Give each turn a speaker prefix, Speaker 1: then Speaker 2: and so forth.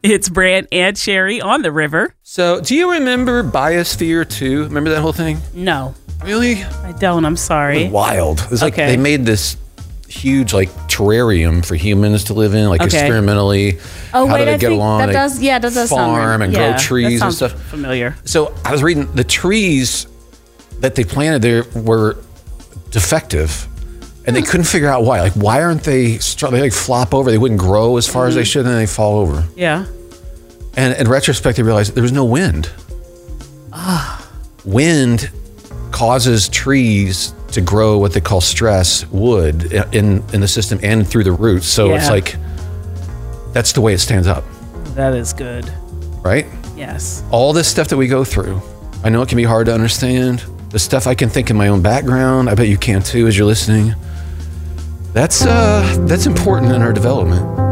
Speaker 1: It's Brant and Sherry on the river.
Speaker 2: So, do you remember Biosphere 2? Remember that whole thing?
Speaker 1: No.
Speaker 2: Really?
Speaker 1: I don't. I'm sorry.
Speaker 2: It was wild. It was like
Speaker 1: Okay.
Speaker 2: they made this huge like terrarium for humans to live in, like experimentally.
Speaker 1: Oh,
Speaker 2: how
Speaker 1: wait,
Speaker 2: do they
Speaker 1: I
Speaker 2: get
Speaker 1: think
Speaker 2: along?
Speaker 1: that
Speaker 2: They
Speaker 1: does, yeah, that does sound
Speaker 2: farm
Speaker 1: right.
Speaker 2: and
Speaker 1: Yeah,
Speaker 2: grow trees
Speaker 1: that
Speaker 2: and
Speaker 1: sounds
Speaker 2: stuff.
Speaker 1: familiar.
Speaker 2: So I was reading the trees that they planted there were defective, and they couldn't figure out why. Like, why aren't they? They like flop over. They wouldn't grow as far as they should, and then they fall over.
Speaker 1: Yeah.
Speaker 2: And in retrospect, they realized there was no wind. Wind causes trees to grow what they call stress wood in the system and through the roots. So it's like, that's the way it stands up.
Speaker 1: That is good.
Speaker 2: Right?
Speaker 1: Yes.
Speaker 2: All this stuff that we go through, I know it can be hard to understand. The stuff I can think in my own background, I bet you can too as you're listening. That's important in our development.